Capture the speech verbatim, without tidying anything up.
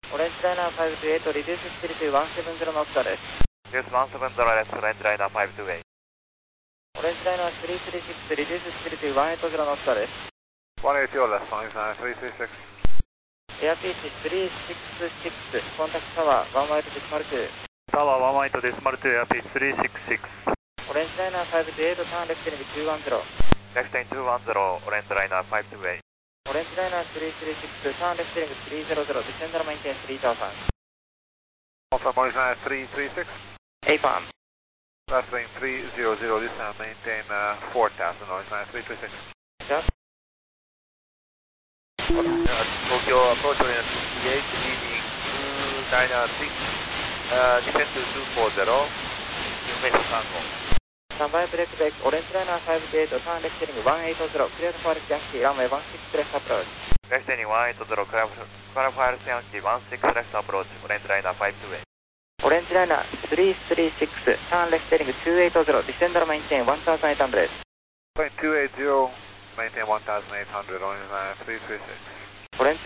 オレンジライナーファイブツーエイト、リデューススピリトワンセブンゼロのオフタです。 リデュースワンセブンゼロです、オレンジライナーファイブツーエイト。 オレンジライナースリースリーシックス、リデューススピリトワンエイトゼロのオフタです。 ワンエイトゼロです、オレンジライナースリースリーシックス。 エアピーチスリーシックスシックス、コンタクトタワーワンワイトデシマルツー。 タワーワンワイトデシマルツー、エアピーチスリーシックスシックス。 オレンジライナーファイブツーエイト、ターンレフテリングツーワンゼロ。 レフテリングツーワンゼロ、オレンジライナーファイブツーエイト。 オレンジライナースリースリーシックス、ターンレフテリングスリーゼロゼロ、ディセンダルメインテンスリーターファン。 Also, orange lineスリースリーシックス。 エイファン。 Last lane three zero zero, this time maintain uh, four thousand, orange line three three six. Yes. Tokyo approach oriented sixty-eight, leading two nine six, uh, descend to two four zero, New Mexico Tango. スタンバイブレークベック、オレンジライナーファイブツーエイト、ターンレフテリングワンエイトゼロ、クリアトファールスヤンキー、ランウェイワンシックスレフトアプローチ。 レフテリングワンエイトゼロ、クラファイルスヤンキーワンシックスレフトアプローチ、オレンジライナーファイブツーエイト。 オレンジライナースリースリーシックス、ターンレフテリングツーエイトゼロ、ディセンダルメインテンワンターエイトハンドレッド。 Plane two eight zero, maintain one thousand eight hundred, orange line three three six. オレンジ